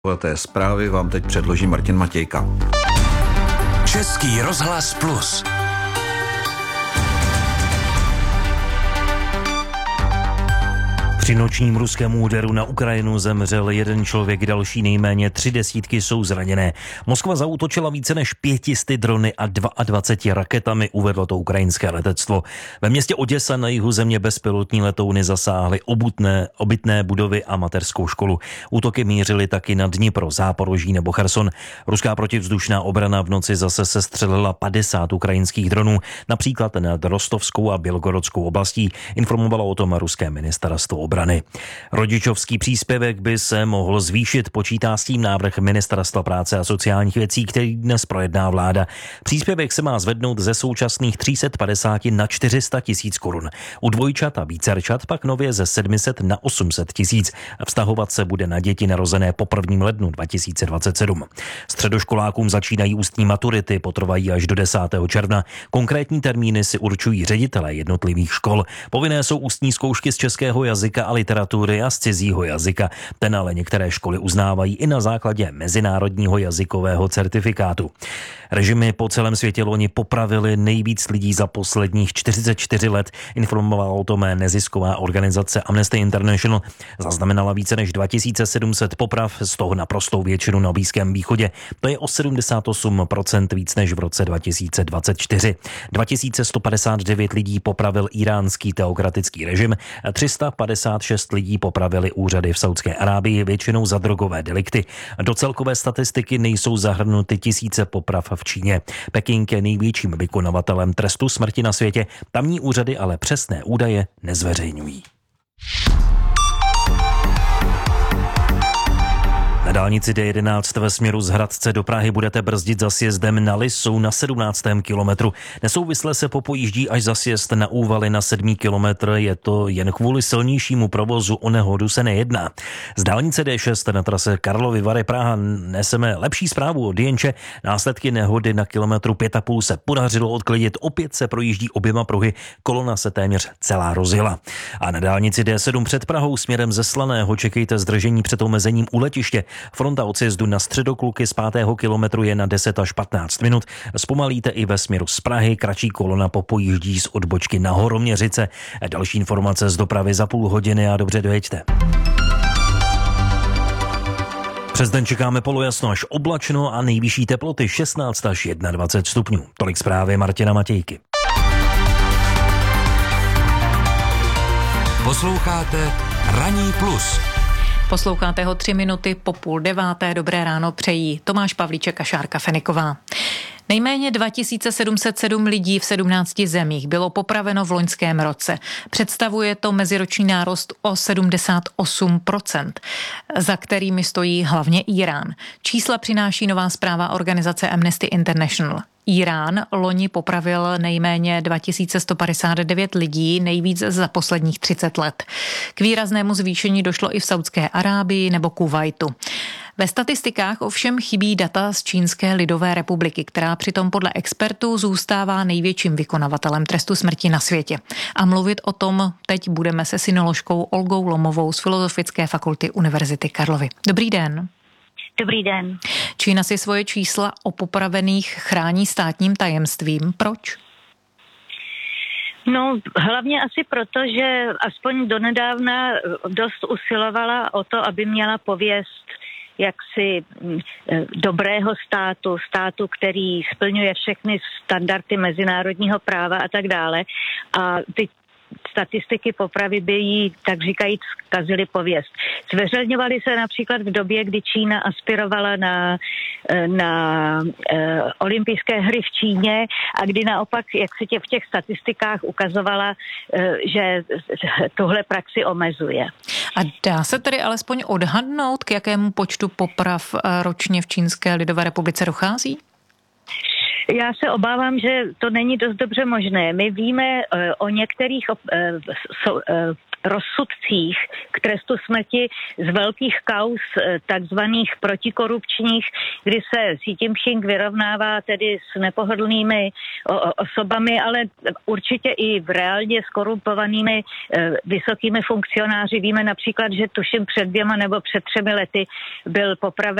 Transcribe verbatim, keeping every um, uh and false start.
Té zprávy vám teď předloží Martin Matějka. Český rozhlas plus. Při nočním ruském úderu na Ukrajinu zemřel jeden člověk, další nejméně tři desítky jsou zraněné. Moskva zaútočila více než pětisty drony a dvaceti dvěma raketami, uvedlo to ukrajinské letectvo. Ve městě Oděsa na jihu země bezpilotní letouny zasáhly obutné, obytné budovy a mateřskou školu. Útoky mířily taky na Dnipro, Záporoží nebo Cherson. Ruská protivzdušná obrana v noci zase sestřelila padesát ukrajinských dronů, například nad Rostovskou a Bělgorodskou oblastí, informovalo o tom ruské ministerstvo obrany. Rodičovský příspěvek by se mohl zvýšit, počítá s tím návrh Ministerstva práce a sociálních věcí, který dnes projedná vláda. Příspěvek se má zvednout ze současných tři sta padesát na čtyři sta tisíc korun. U dvojčat a vícerčat pak nově ze sedm set na osm set tisíc. Vztahovat se bude na děti narozené po prvním lednu dva tisíce dvacet sedm. Středoškolákům začínají ústní maturity, potrvají až do desátého června. Konkrétní termíny si určují ředitelé jednotlivých škol. Povinné jsou ústní zkoušky z českého jazyka a literatury a z cizího jazyka. Ten ale některé školy uznávají i na základě mezinárodního jazykového certifikátu. Režimy po celém světě loni popravili nejvíc lidí za posledních čtyřicet čtyři let, informovala o tom nezisková organizace Amnesty International. Zaznamenala více než dva tisíce sedm set poprav, z toho naprostou většinu na Blízkém východě. To je o sedmdesát osm procent víc než v roce dva tisíce dvacet čtyři. dva tisíce sto padesát devět lidí popravil iránský teokratický režim, tři sta padesát šest lidí popravili úřady v Saudské Arábii, většinou za drogové delikty. Do celkové statistiky nejsou zahrnuty tisíce poprav v Číně. Peking je největším vykonavatelem trestu smrti na světě, tamní úřady ale přesné údaje nezveřejňují. Na dálnici D jedenáct ve směru z Hradce do Prahy budete brzdit za sjezdem na Lisou na sedmnáctém kilometru. Nesouvisle se popojíždí až za sjezd na Úvaly na sedmý kilometr. Je to jen kvůli silnějšímu provozu, o nehodu se nejedná. Z dálnice D šest na trase Karlovy Vary Praha neseme lepší zprávu od Jenče. Následky nehody na kilometru pět a půl se podařilo odklidit. Opět se projíždí oběma pruhy. Kolona se téměř celá rozjela. A na dálnici D sedm před Prahou směrem ze Slaného čekejte zdržení před omezením u letiště. Fronta od sjezdu na Středokluky z pátého kilometru je na deset až patnáct minut. Zpomalíte i ve směru z Prahy, kratší kolona popojíždí z odbočky na Horoměřice. Další informace z dopravy za půl hodiny a dobře dojeďte. Přes den čekáme polojasno až oblačno a nejvyšší teploty šestnáct až dvacet jedna stupňů. Tolik zprávy Martina Matějky. Posloucháte Ranní plus. Posloucháte ho tři minuty po půl deváté. Dobré ráno přejí Tomáš Pavlíček a Šárka Feniková. Nejméně dva tisíce sedm set sedm lidí v sedmnácti zemích bylo popraveno v loňském roce. Představuje to meziroční nárost o sedmdesát osm procent, za kterými stojí hlavně Irán. Čísla přináší nová zpráva organizace Amnesty International. Irán loni popravil nejméně dva tisíce sto padesát devět lidí, nejvíc za posledních třicet let. K výraznému zvýšení došlo i v Saudské Arábii nebo Kuvajtu. Ve statistikách ovšem chybí data z Čínské lidové republiky, která přitom podle expertů zůstává největším vykonavatelem trestu smrti na světě. A mluvit o tom teď budeme se synoložkou Olgou Lomovou z Filozofické fakulty Univerzity Karlovy. Dobrý den. Dobrý den. Čína si svoje čísla o popravených chrání státním tajemstvím. Proč? No, hlavně asi proto, že aspoň donedávna dost usilovala o to, aby měla pověst jaksi dobrého státu, státu, který splňuje všechny standardy mezinárodního práva a tak dále. A ty statistiky popravy by jí, tak říkajíc, zkazily pověst. Zveřejňovaly se například v době, kdy Čína aspirovala na, na uh, olympijské hry v Číně a kdy naopak, jak se tě v těch statistikách ukazovala, uh, že tuhle praxi omezuje. A dá se tedy alespoň odhadnout, k jakému počtu poprav ročně v Čínské lidové republice dochází? Já se obávám, že to není dost dobře možné. My víme uh, o některých uh, so, uh, rozsudcích k trestu smrti z velkých kauz takzvaných protikorupčních, kdy se Xi Jinping vyrovnává tedy s nepohodlnými osobami, ale určitě i v reálně skorumpovanými vysokými funkcionáři. Víme například, že tuším před dvěma nebo před třemi lety byl popraven